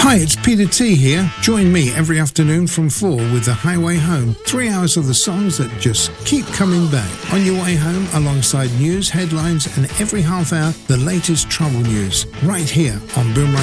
Hi, it's Peter T here. Join me every afternoon from 4 with The Highway Home. 3 hours of the songs that just keep coming back. On your way home, alongside news, headlines, and every half hour, the latest travel news. Right here on Boomerang.